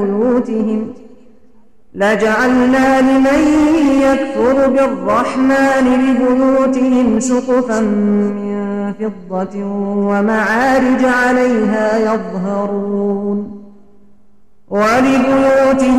بيوتهم لجعلنا لمن يكفر بالرحمن لبيوتهم سقفا من فضة ومعارج عليها يظهرون ولبيوتهم